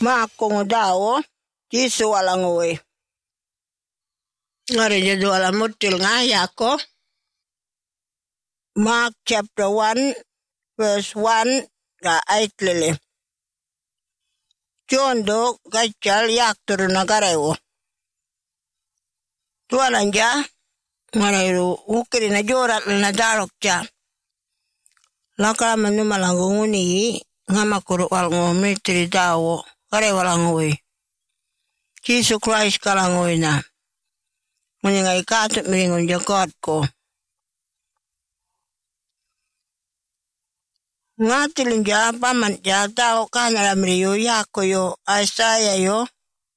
Makong dawo, Yesu walangoy. Ngari jadu alamutil ngaya ko. Mark chapter 1, verse 1, ga aitlele. Jondo gachal yaktur nagarewo. Tualanja, ngariru ukiri na jorat na darokja. Laka manu malangunguni, ngamakuru walngomi tridawo, kare walangoy. Jesus Christ kalangoy na. Muningay katut miringon jakot ko. Ngatilin ja paman ja tao kanala mriyo yako yo Isaiah yo